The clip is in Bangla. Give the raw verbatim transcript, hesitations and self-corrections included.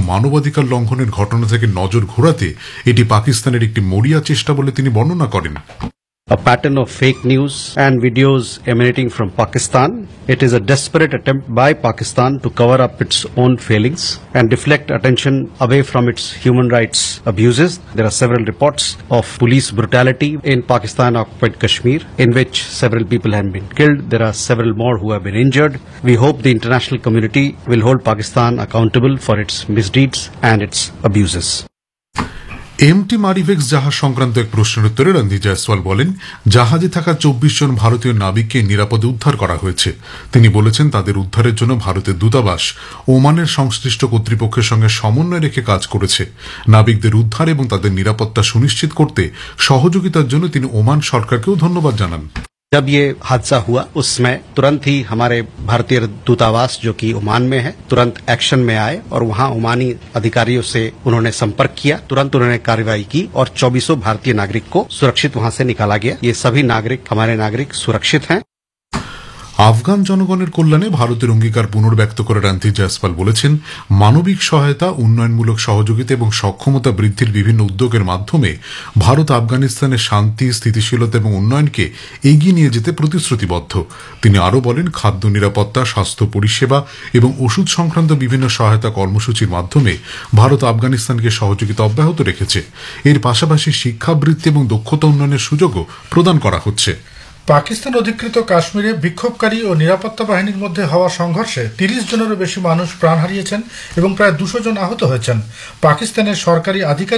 মানবাধিকার লঙ্ঘনের ঘটনা থেকে নজর ঘোরাতে এটি পাকিস্তানের একটি মরিয়া চেষ্টা বলে তিনি বর্ণনা করেন। A pattern of fake news and videos emanating from Pakistan. It is a desperate attempt by Pakistan to cover up its own failings and deflect attention away from its human rights abuses. There are several reports of police brutality in Pakistan-occupied Kashmir, in which several people have been killed. There are several more who have been injured. We hope the international community will hold Pakistan accountable for its misdeeds and its abuses. MT মারিভেক্স জাহাজ সংক্রান্ত এক প্রশ্নের উত্তরে রণধীর জয়সওয়াল বলেন, জাহাজে থাকা চব্বিশ জন ভারতীয় নাবিককে নিরাপদে উদ্ধার করা হয়েছে। তিনি বলেছেন, তাদের উদ্ধারের জন্য ভারতের দূতাবাস ওমানের সংশ্লিষ্ট কর্তৃপক্ষের সঙ্গে সমন্বয় রেখে কাজ করেছে। নাবিকদের উদ্ধার এবং তাদের নিরাপত্তা সুনিশ্চিত করতে সহযোগিতার জন্য তিনি ওমান সরকারকেও ধন্যবাদ জানান। जब ये हादसा हुआ उस समय तुरंत ही हमारे भारतीय दूतावास जो कि ओमान में है तुरंत एक्शन में आए और वहां ओमानी अधिकारियों से उन्होंने संपर्क किया। तुरंत उन्होंने कार्रवाई की और चौबीसों भारतीय नागरिक को सुरक्षित वहां से निकाला गया। ये सभी नागरिक हमारे नागरिक सुरक्षित हैं। আফগান জনগণের কল্যাণে ভারতের অঙ্গীকার পুনর্ব্যক্ত করে রণধীর জয়সওয়াল বলেছেন, মানবিক সহায়তা, উন্নয়নমূলক সহযোগিতা এবং সক্ষমতা বৃদ্ধির বিভিন্ন উদ্যোগের মাধ্যমে ভারত আফগানিস্তানের শান্তি, স্থিতিশীলতা এবং উন্নয়নকে এগিয়ে নিয়ে যেতে প্রতিশ্রুতিবদ্ধ। তিনি আরও বলেন, খাদ্য নিরাপত্তা, স্বাস্থ্য পরিষেবা এবং ওষুধ সংক্রান্ত বিভিন্ন সহায়তা কর্মসূচির মাধ্যমে ভারত আফগানিস্তানকে সহযোগিতা অব্যাহত রেখেছে। এর পাশাপাশি শিক্ষাবৃত্তি এবং দক্ষতা উন্নয়নের সুযোগও প্রদান করা হচ্ছে। পাকিস্তান অধিকৃত কাশ্মীরে বিক্ষোভকারী ও নিরাপত্তা বাহিনীর মধ্যে হওয়া সংঘর্ষে তিরিশ জনেরও বেশি মানুষ প্রাণ হারিয়েছেন এবং প্রায় দুশো জন আহত হয়েছেন। পাকিস্তানের সরকারি আধিকারিক